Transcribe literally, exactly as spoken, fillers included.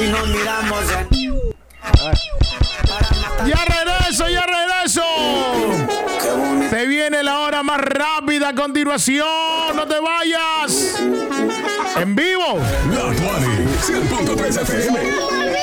si nos miramos en... Ya regreso, ya regreso. Te viene la hora más rápida a continuación. No te vayas. En vivo. La Tuani, cien punto tres F M.